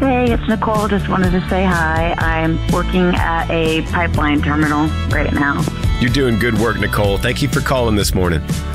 Hey, it's Nicole. Just wanted to say hi. I'm working at a pipeline terminal right now. You're doing good work, Nicole. Thank you for calling this morning.